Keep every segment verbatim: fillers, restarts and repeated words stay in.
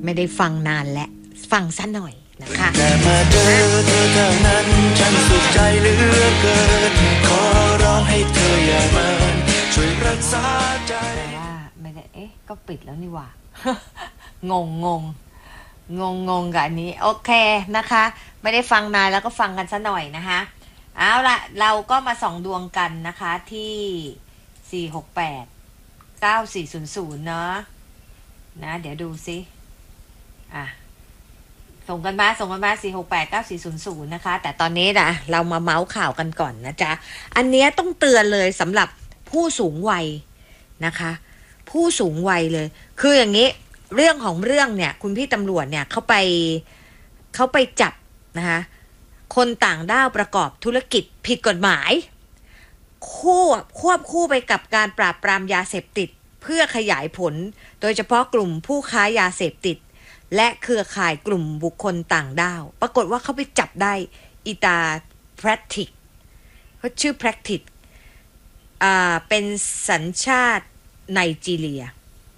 ไม่ได้ฟังนานและฟังซะหน่อยนะคะแต่มาเจอเธอเท่านั้นฉันสุขใจเหลือเกินขอร้องให้เธออย่าเมินช่วยรักษาใจแต่ว่าไม่ได้เอ๊ะก็ปิดแล้วนี่หว่า งงงงงงงงกับอันนี้โอเคนะคะไม่ได้ฟังนานแล้วก็ฟังกันซะหน่อยนะคะเอาละเราก็มาส่องดวงกันนะคะที่สี่ หก แปด เก้า สี่ ศูนย์ ศูนย์เนาะนะเดี๋ยวดูซิอ่ะส่งกันมาส่งกันมาสี่ หก แปด เก้า สี่ ศูนย์ ศูนย์นะคะแต่ตอนนี้นะเรามาเมาส์ข่าวกันก่อนนะจ๊ะอันนี้ต้องเตือนเลยสำหรับผู้สูงวัยนะคะผู้สูงวัยเลยคืออย่างนี้เรื่องของเรื่องเนี่ยคุณพี่ตำรวจเนี่ยเขาไปเขาไปจับนะคะคนต่างด้าวประกอบธุรกิจผิดกฎหมายควบควบคู่ไปกับการปราบปรามยาเสพติดเพื่อขยายผลโดยเฉพาะกลุ่มผู้ค้ายาเสพติดและเครือข่ายกลุ่มบุคคลต่างด้าวปรากฏว่าเขาไปจับได้อิตาแพรติกเขาชื่อแพรติกอ่าเป็นสัญชาติไนจีเรีย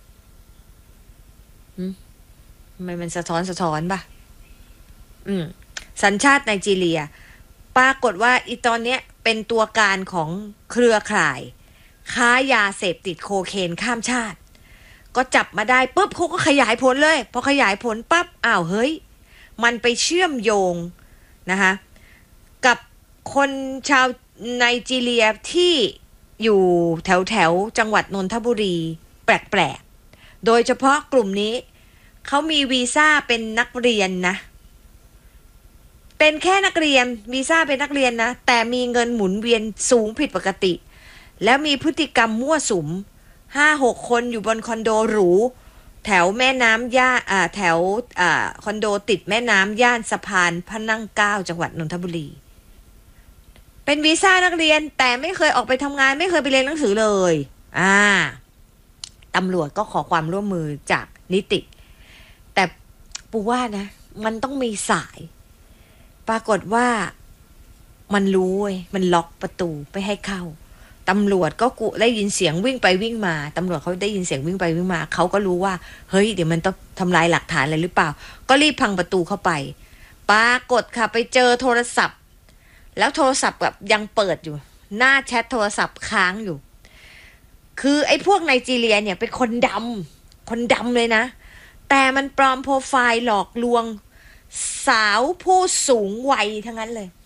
ทำไมมันสะท้อนสะท้อนป่ะอืมสัญชาติไนจีเรียปรากฏว่าอีตอนเนี้ยเป็นตัวการของเครือข่ายค้ายาเสพติดโคเคนข้ามชาติก็จับมาได้ปุ๊บเขาก็ขยายผลเลยพอขยายผลปั๊บอ้าวเฮ้ยมันไปเชื่อมโยงนะคะกับคนชาวไนจีเรียที่อยู่แถวแถวจังหวัดนนทบุรีแปลกๆโดยเฉพาะกลุ่มนี้เขามีวีซ่าเป็นนักเรียนนะเป็นแค่นักเรียนวีซ่าเป็นนักเรียนนะแต่มีเงินหมุนเวียนสูงผิดปกติแล้วมีพฤติกรรมมั่วสุมห้าหกคนอยู่บนคอนโดหรูแถวแม่น้ำย่าอ่าแถวอ่าคอนโดติดแม่น้ำย่านสะพานพระนั่งเกล้าจังหวัดนนทบุรีเป็นวีซ่านักเรียนแต่ไม่เคยออกไปทำงานไม่เคยไปเรียนหนังสือเลยอ่าตำรวจก็ขอความร่วมมือจากนิติแต่ปูว่านะมันต้องมีสายปรากฏว่ามันรู้เว้ยมันล็อกประตูไม่ให้เข้าตำรวจก็กูได้ยินเสียงวิ่งไปวิ่งมาตำรวจเขาได้ยินเสียงวิ่งไปวิ่งมาเขาก็รู้ว่าเฮ้ยเดี๋ยวมันต้องทำลายหลักฐานอะไรหรือเปล่าก็รีบพังประตูเข้าไปปรากฏค่ะไปเจอโทรศัพท์แล้วโทรศัพท์แบบยังเปิดอยู่หน้าแชทโทรศัพท์ค้างอยู่คือไอ้พวกไนจีเรียเนี่ยเป็นคนดำคนดำเลยนะแต่มันปลอมโปรไฟล์หลอกลวงสาวผู้สูงวัยทั้งนั้นเลย